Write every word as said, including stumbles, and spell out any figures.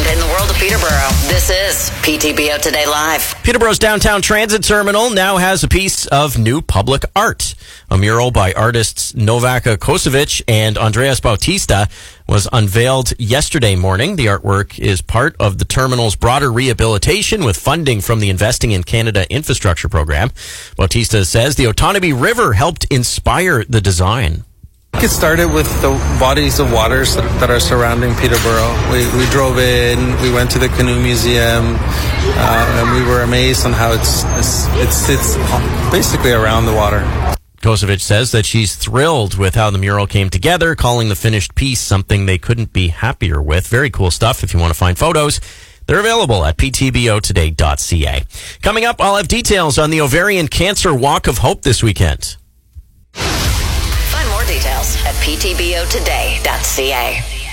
happened in the world of Peterborough. This is P T B O Today Live. Peterborough's downtown transit terminal now has a piece of new public art. A mural by artists Novaka Kosovic and Andreas Bautista was unveiled yesterday morning. The artwork is part of the terminal's broader rehabilitation with funding from the Investing in Canada infrastructure program. Bautista says the Otonabee River helped inspire the design. It started with the bodies of waters that are surrounding Peterborough. We, we drove in, we went to the Canoe Museum, uh, and we were amazed on how it's, it's, it sits basically around the water. Kosovic says that she's thrilled with how the mural came together, calling the finished piece something they couldn't be happier with. Very cool stuff. If you want to find photos, they're available at p t b o today dot c a. Coming up, I'll have details on the Ovarian Cancer Walk of Hope this weekend. Find more details at p t b o today dot c a.